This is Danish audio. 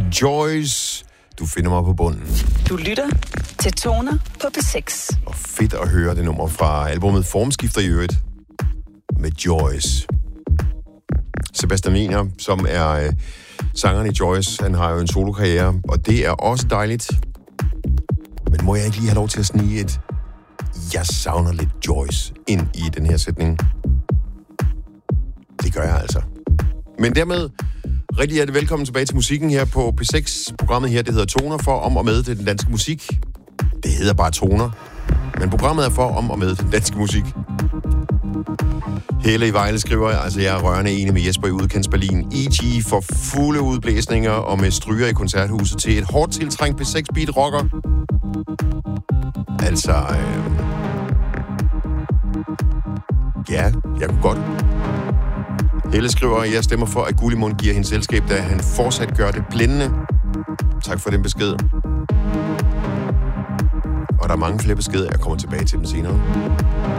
Joyce. Du finder mig på bunden. Du lytter til Toner på P6. Og fedt at høre det nummer fra albumet Formskifter i øvrigt med Joyce. Sebastian Wiener, som er sangeren i Joyce, han har jo en solokarriere, og det er også dejligt. Men må jeg ikke lige have lov til at snige et "jeg savner lidt Joyce" ind i den her sætning? Det gør jeg altså. Men dermed rigtig hjertelig velkommen tilbage til musikken her på P6. Programmet her, det hedder Toner, for om og med til den danske musik. Det hedder bare Toner. Men programmet er for om og med den danske musik. Helle i Vejle skriver, altså jeg er rørende enig med Jesper i Udkants Berlin. E.G. for fulde udblæsninger og med stryger i koncerthuset til et hårdt tiltrængt P6 beat rocker. Altså, ja, jeg kunne godt. Helle skriver, jeg stemmer for, at Gullimund giver hende selskab, da han fortsat gør det blændende. Tak for den besked. Og der er mange flere beskeder, jeg kommer tilbage til dem senere.